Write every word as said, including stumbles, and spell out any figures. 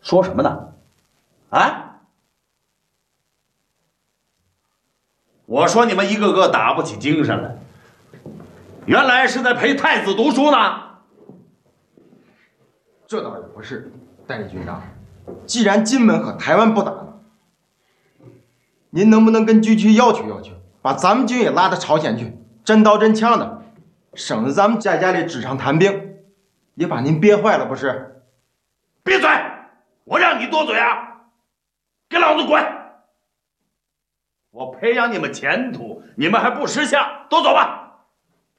说什么呢？啊？我说你们一个个打不起精神来，原来是在陪太子读书呢。 这倒也不是，代理军长，既然金门和台湾不打了，您能不能跟军区要求要求，把咱们军也拉到朝鲜去，真刀真枪的，省得咱们在家里纸上谈兵，也把您憋坏了不是？ 闭嘴！我让你多嘴啊！给老子滚！我培养你们前途，你们还不识相，都走吧。